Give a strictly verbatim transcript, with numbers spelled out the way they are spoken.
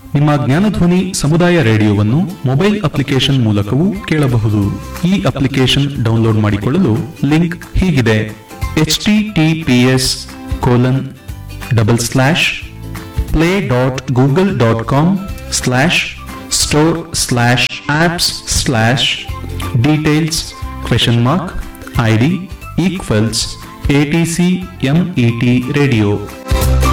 ನಿಮ್ಮ ಜ್ಞಾನಧ್ವನಿ ಸಮುದಾಯ ರೇಡಿಯೋವನ್ನು mobile application ಮೂಲಕವೂ ಕೇಳಬಹುದು. ಈ ಅಪ್ಲಿಕೇಶನ್ ಡೌನ್ಲೋಡ್ ಮಾಡಿಕೊಳ್ಳಲು ಲಿಂಕ್ ಹೀಗಿದೆ: H T T P S colon double slash play dot Google dot com slash store slash apps slash details question mark I D equals A T C M E T radio.